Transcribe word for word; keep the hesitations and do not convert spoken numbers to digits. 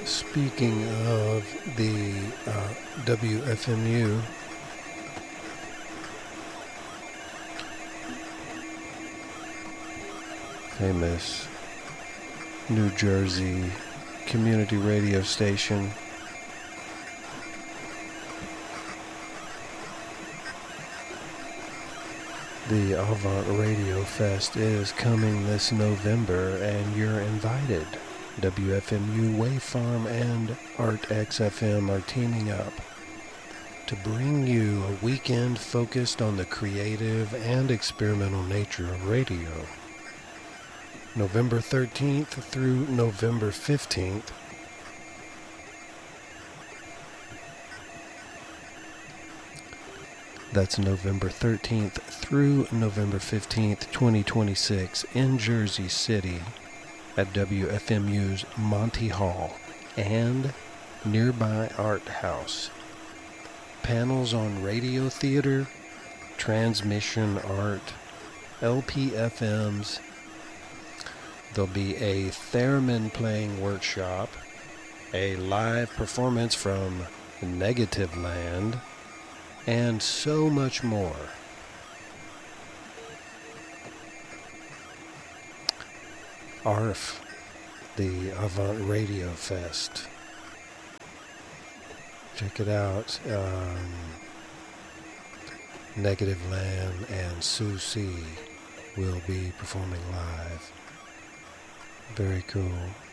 Speaking of the uh, W F M U, famous New Jersey community radio station, the Avant Radio Fest is coming this November, and you're invited. W F M U, Wave Farm, and Art X F M are teaming up to bring you a weekend focused on the creative and experimental nature of radio. November thirteenth through November fifteenth. That's November thirteenth through November fifteenth, twenty twenty-six in Jersey City at W F M U's Monty Hall and nearby Art House. Panels on radio theater, transmission art, L P F Ms. There'll be a theremin playing workshop, a live performance from Negative Land, and so much more. A R F, the Avant Radio Fest. Check it out. Um, Negative Land and Sue C will be performing live. Very cool.